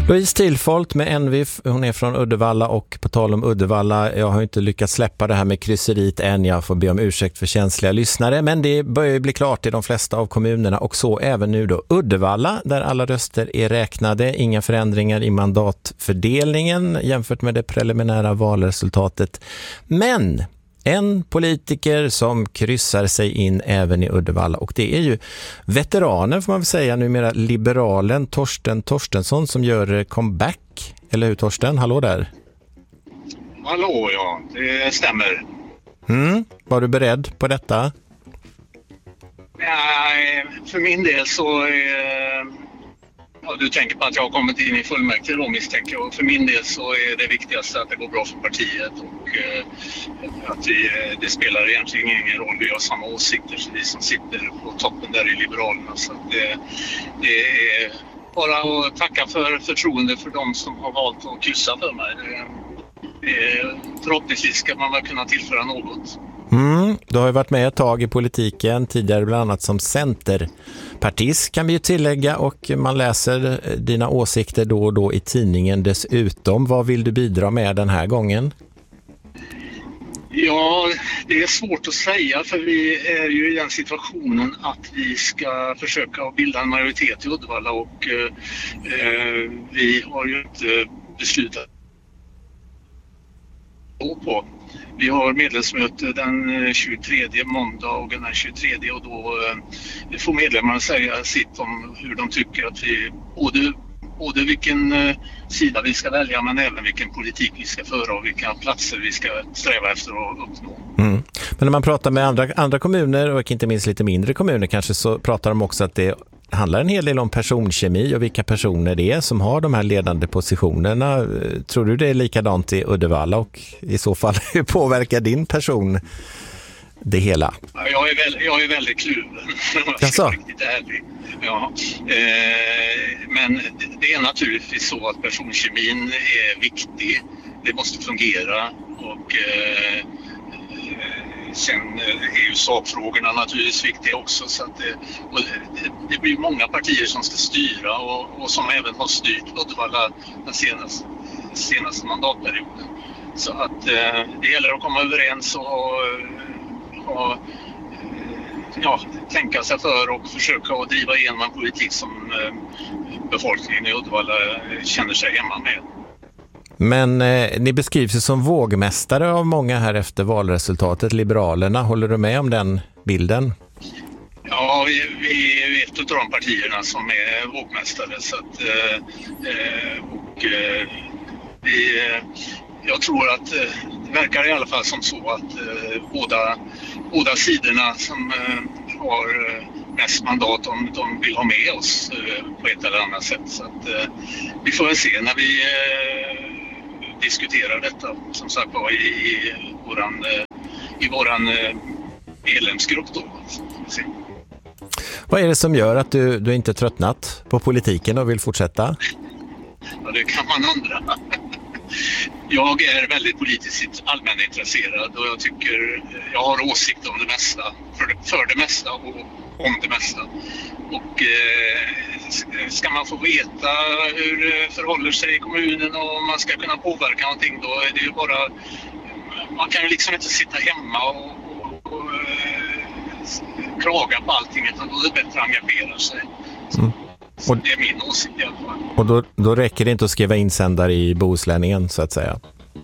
Louise Tilfelt med Envif, hon är från Uddevalla, och på tal om Uddevalla, jag har inte lyckats släppa det här med krysseriet än, jag får be om ursäkt för känsliga lyssnare, men det börjar ju bli klart i de flesta av kommunerna, och så även nu då Uddevalla, där alla röster är räknade, inga förändringar i mandatfördelningen jämfört med det preliminära valresultatet, men en politiker som kryssar sig in även i Uddevalla, och det är ju veteranen, får man väl säga, numera liberalen Torsten Torstensson, som gör comeback. Eller hur, Torsten? Hallå där. Hallå, ja. Det stämmer. Var du beredd på detta? Nej, för min del så du tänker på att jag har kommit in i fullmäktige då, misstänker jag. För min del så är det viktigaste att det går bra för partiet, och att det spelar egentligen ingen roll. Vi har samma åsikter, så vi som sitter på toppen där i Liberalerna. Så att det är bara att tacka för förtroende för de som har valt att kryssa för mig. Förhoppningsvis ska man väl kunna tillföra något. Du har ju varit med ett tag i politiken, tidigare bland annat som centerpartist kan vi ju tillägga, och man läser dina åsikter då och då i tidningen dessutom. Vad vill du bidra med den här gången? Ja, det är svårt att säga, för vi är ju i den situationen att vi ska försöka bilda en majoritet i Uddevalla, och vi har ju inte beslutat på. Vi har medlemsmöte den 23 måndagen den 23, och då får medlemmarna säga sitt om hur de tycker att vi både vilken sida vi ska välja, men även vilken politik vi ska föra och vilka platser vi ska sträva efter att uppnå. Men när man pratar med andra kommuner, och inte minst lite mindre kommuner kanske, så pratar de också att det handlar en hel del om personkemi och vilka personer det är som har de här ledande positionerna. Tror du det är likadant i Uddevalla, och i så fall hur påverkar din person det hela? Jag är väldigt kluven. Jaså? Riktigt ärlig. Ja. Men det är naturligtvis så att personkemin är viktig. Det måste fungera, och sen är ju sakfrågorna naturligtvis viktiga också, så att det blir många partier som ska styra, och som även har styrt Uddevalla den senaste mandatperioden. Så att det gäller att komma överens och tänka sig för och försöka att driva igenom en politik som befolkningen i Uddevalla känner sig hemma med. Men ni beskrivs ju som vågmästare av många här efter valresultatet, Liberalerna. Håller du med om den bilden? Ja, vi är ett av de partierna som är vågmästare. Så att, jag tror att det verkar i alla fall som så att båda sidorna som har mest mandat, de vill ha med oss på ett eller annat sätt. Så att, vi får väl se när vi diskuterar detta, som sagt, i våran medlemsgrupp då. Vad är det som gör att du inte tröttnat på politiken och vill fortsätta? Ja, det kan man undra. Jag är väldigt politiskt allmänintresserad, och jag har åsikt om det mesta, för det mesta och om det mesta. Och ska man få veta hur det förhåller sig i kommunen och man ska kunna påverka någonting, då är det ju bara, man kan ju liksom inte sitta hemma och klaga på allting, utan då är det bättre att engagera sig. Så det är min åsikt i alla fall. Och då räcker det inte att skriva insändare i Bohuslänningen, så att säga?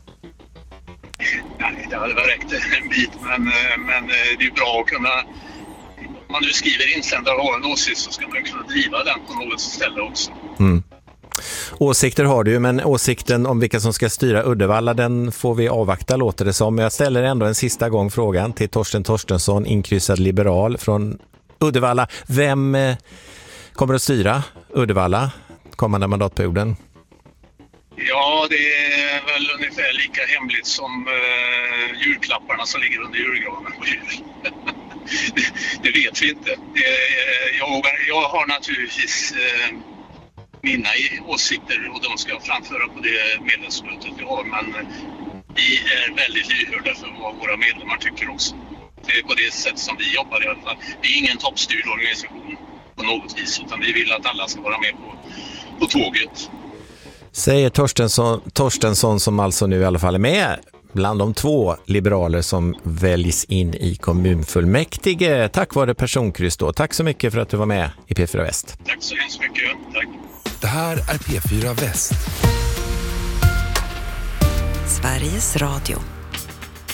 Nej, det hade väl räckt en bit, men det är bra att kunna, om man nu skriver insändare och har en åsikt, så ska man kunna driva den på något ställe också. Åsikter har du, men åsikten om vilka som ska styra Uddevalla, den får vi avvakta, låter det som. Jag ställer ändå en sista gång frågan till Torsten Torstensson, inkryssad liberal från Uddevalla. Vem kommer att styra Uddevalla kommande mandatperioden? Ja, det är väl ungefär lika hemligt som julklapparna som ligger under julgranen på jul. Det vet vi inte. Jag har naturligtvis mina åsikter, och de ska jag framföra på det medlemsmötet vi har, men vi är väldigt lyhörda för vad våra medlemmar tycker också. Det är på det sätt som vi jobbar i alla fall. Det är ingen toppstyrd organisation på något vis, utan vi vill att alla ska vara med på tåget. Säger Torstensson som alltså nu i alla fall är med bland de 2 liberaler som väljs in i kommunfullmäktige tack vare personkryss då. Tack så mycket för att du var med i P4 Väst. Tack så hemskt mycket. Tack. Det här är P4 Väst. Sveriges Radio.